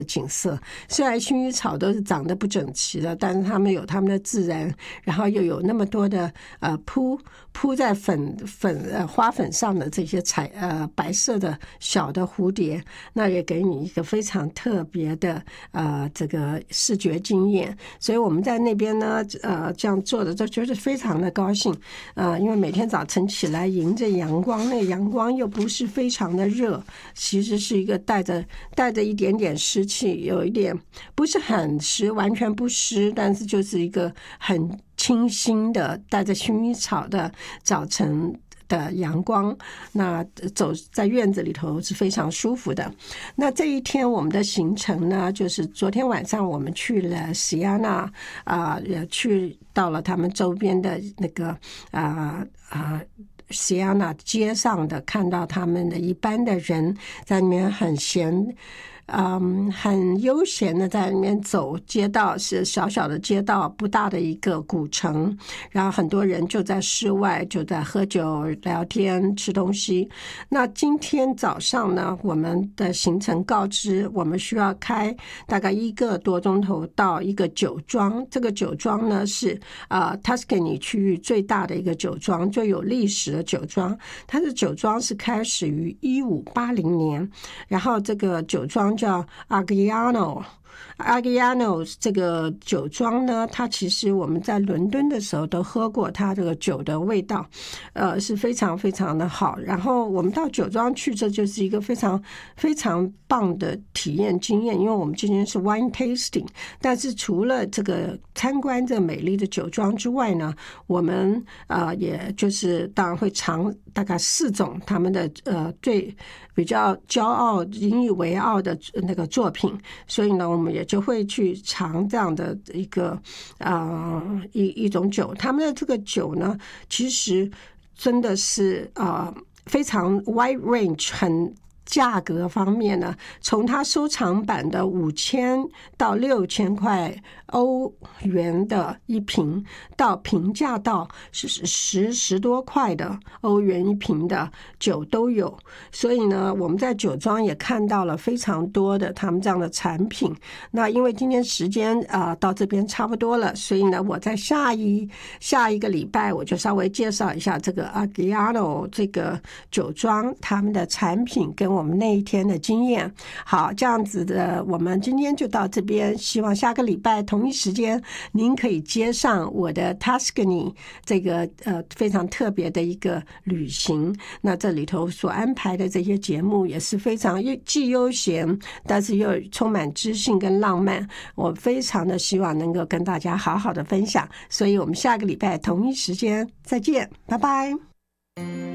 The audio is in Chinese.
景色。虽然薰衣草都是长得不整齐的，但是它们有它们的自然，然后又有那么多的铺在花粉上的这些白色的小的蝴蝶，那也给你一个非常特别的这个视觉经验。所以我们在那边呢这样做的就觉得非常的高兴因为每天早晨起来迎着阳光，那个阳光又不是非常的热，其实是一个带着一点点湿气，有一点不是很湿，完全不湿，但是就是一个很清新的带着薰衣草的早晨的阳光，那走在院子里头是非常舒服的。那这一天我们的行程呢，就是昨天晚上我们去了西安纳也去到了他们周边的那个西安纳街上的，看到他们的一般的人在里面很悠闲的在里面走，街道是小小的街道，不大的一个古城，然后很多人就在室外就在喝酒聊天吃东西。那今天早上呢，我们的行程告知我们需要开大概1个多钟头到一个酒庄，这个酒庄呢是Tuscany 区域最大的一个酒庄，最有历史的酒庄。它的酒庄是开始于1580年，然后这个酒庄叫 Agliano 这个酒庄呢，它其实我们在伦敦的时候都喝过它这个酒的味道是非常非常的好。然后我们到酒庄去，这就是一个非常非常棒的体验经验，因为我们今天是 wine tasting， 但是除了这个参观这美丽的酒庄之外呢，我们也就是当然会尝大概4种他们的最比较骄傲引以为傲的那个作品，所以呢我们也就会去尝这样的一个一种酒。他们的这个酒呢，其实真的是非常 wide range， 很价格方面呢，从它收藏版的5000到6000块欧元的一瓶，到平价到10多块的欧元一瓶的酒都有。所以呢，我们在酒庄也看到了非常多的他们这样的产品。那因为今天时间到这边差不多了，所以呢，我在下一个礼拜我就稍微介绍一下这个 Agliano 这个酒庄他们的产品跟我们那一天的经验。好，这样子的我们今天就到这边，希望下个礼拜同一时间您可以接上我的 Tuscany 这个非常特别的一个旅行。那这里头所安排的这些节目也是非常既悠闲，但是又充满知性跟浪漫，我非常的希望能够跟大家好好的分享。所以我们下个礼拜同一时间再见，拜拜。